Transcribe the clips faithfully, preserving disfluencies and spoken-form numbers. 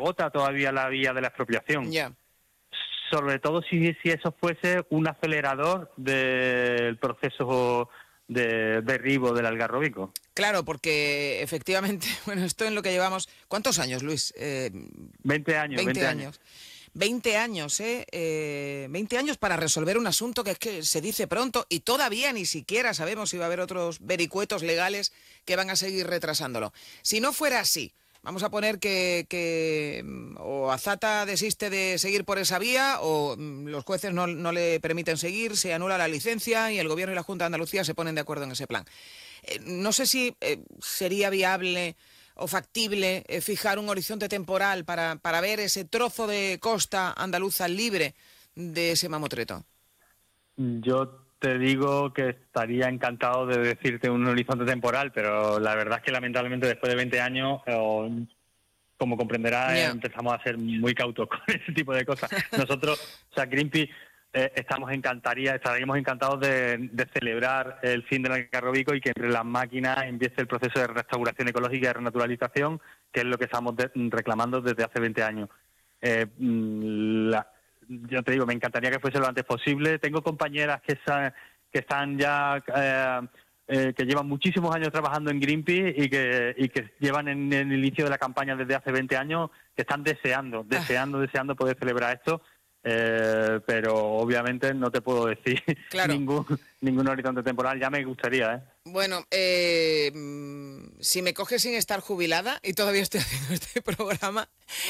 agota todavía la vía de la expropiación. Ya. Yeah. Sobre todo si, si eso fuese un acelerador del proceso de derribo del Algarrobico. Claro, porque efectivamente, bueno, esto en lo que llevamos... ¿Cuántos años, Luis? Eh, veinte años. veinte, veinte años. veinte años, ¿eh? ¿eh? veinte años para resolver un asunto que es que se dice pronto y todavía ni siquiera sabemos si va a haber otros vericuetos legales que van a seguir retrasándolo. Si no fuera así, vamos a poner que, que o Azata desiste de seguir por esa vía o los jueces no, no le permiten seguir, se anula la licencia y el Gobierno y la Junta de Andalucía se ponen de acuerdo en ese plan. Eh, no sé si eh, sería viable o factible eh, fijar un horizonte temporal para, para ver ese trozo de costa andaluza libre de ese mamotreto. Yo te digo que estaría encantado de decirte un horizonte temporal, pero la verdad es que lamentablemente después de veinte años, eh, como comprenderás, yeah. empezamos a ser muy cautos con ese tipo de cosas. Nosotros, o sea, Greenpeace, eh, estamos encantaría, estaríamos encantados de, de celebrar el fin del Algarrobico y que entre las máquinas empiece el proceso de restauración ecológica y de renaturalización, que es lo que estamos de, reclamando desde hace veinte años. Eh, la, yo te digo, me encantaría que fuese lo antes posible. Tengo compañeras que, sa, que están ya, eh, eh, que llevan muchísimos años trabajando en Greenpeace y que, y que llevan en, en el inicio de la campaña desde hace veinte años, que están deseando, deseando, deseando poder celebrar esto. Eh, pero obviamente no te puedo decir claro. ningún ningún horizonte temporal, ya me gustaría, ¿eh? Bueno, eh, si me coges sin estar jubilada y todavía estoy haciendo este programa,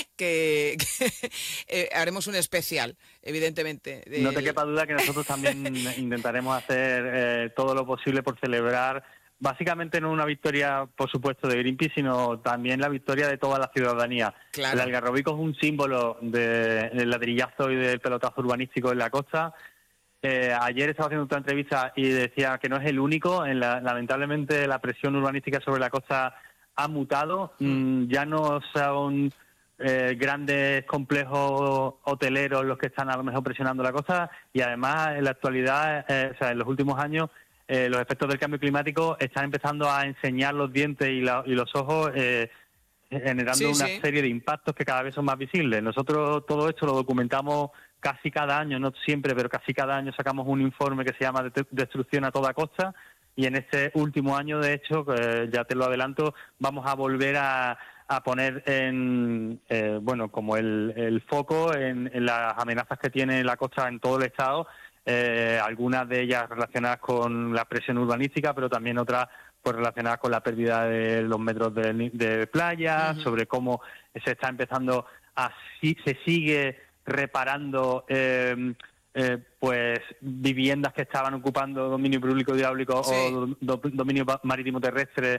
que, que eh, haremos un especial, evidentemente. De... No te quepa duda que nosotros también intentaremos hacer eh, todo lo posible por celebrar, básicamente no una victoria, por supuesto, de Greenpeace, sino también la victoria de toda la ciudadanía. Claro. El Algarrobico es un símbolo de, del ladrillazo y del pelotazo urbanístico en la costa. Eh, ayer estaba haciendo otra entrevista y decía que no es el único. En la, lamentablemente la presión urbanística sobre la costa ha mutado. Mm, ya no son eh, grandes complejos hoteleros los que están a lo mejor presionando la costa y además en la actualidad, eh, o sea, en los últimos años, Eh, los efectos del cambio climático están empezando a enseñar los dientes y, la, y los ojos, eh, generando sí, una sí. serie de impactos que cada vez son más visibles. Nosotros todo esto lo documentamos casi cada año, no siempre, pero casi cada año sacamos un informe que se llama Destrucción a toda costa y en este último año, de hecho, eh, ya te lo adelanto, vamos a volver a, a poner en, eh, bueno, como el, el foco en, en las amenazas que tiene la costa en todo el estado. Eh, algunas de ellas relacionadas con la presión urbanística, pero también otras pues relacionadas con la pérdida de los metros de, de playa, uh-huh. sobre cómo se está empezando a si, se sigue reparando eh, eh, pues viviendas que estaban ocupando dominio público hidráulico sí. o do, dominio marítimo terrestre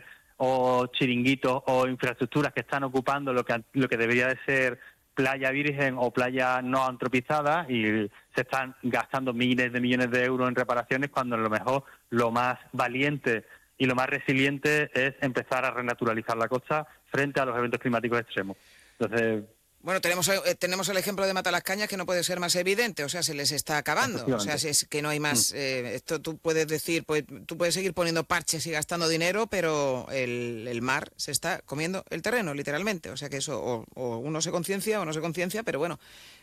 o chiringuitos o infraestructuras que están ocupando lo que lo que debería de ser playa virgen o playa no antropizada y se están gastando miles de millones de euros en reparaciones cuando a lo mejor lo más valiente y lo más resiliente es empezar a renaturalizar la costa frente a los eventos climáticos extremos. Entonces... Bueno, tenemos eh, tenemos el ejemplo de Matalascañas que no puede ser más evidente, o sea, se les está acabando, o sea, si es que no hay más, mm. eh, esto tú puedes decir, pues tú puedes seguir poniendo parches y gastando dinero, pero el, el mar se está comiendo el terreno, literalmente, o sea que eso, o, o uno se conciencia o no se conciencia, pero bueno,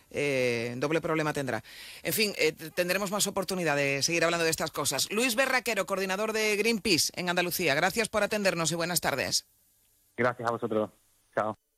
eh, doble problema tendrá. En fin, eh, tendremos más oportunidad de seguir hablando de estas cosas. Luis Berraquero, coordinador de Greenpeace en Andalucía, gracias por atendernos y buenas tardes. Gracias a vosotros, chao.